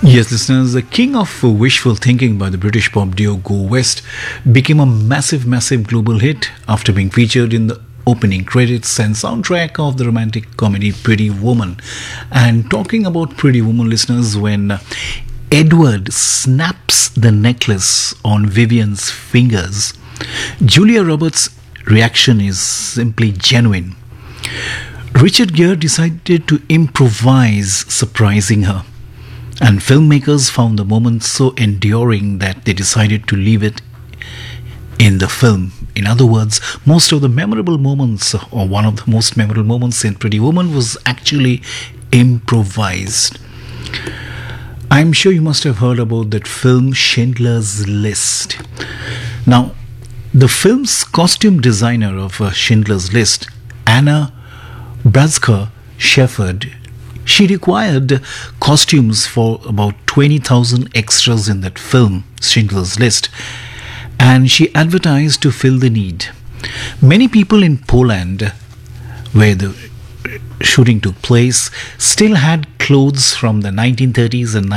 Yes, listeners, the king of wishful thinking by the British pop duo Go West became a massive global hit after being featured in the opening credits and soundtrack of the romantic comedy Pretty Woman. And talking about Pretty Woman, listeners, when Edward snaps the necklace on Vivian's fingers, Julia Roberts' reaction is simply genuine. Richard Gere decided to improvise, surprising her. And filmmakers found the moment so enduring that they decided to leave it in the film. In other words, most of the memorable moments, or one of the most memorable moments in Pretty Woman, was actually improvised. I'm sure you must have heard about that film Schindler's List. Now, the film's costume designer of Schindler's List, Anna Brazka Shepherd, she required costumes for about 20,000 extras in that film, Schindler's List, and she advertised to fill the need. Many people in Poland, where the shooting took place, still had clothes from the 1930s and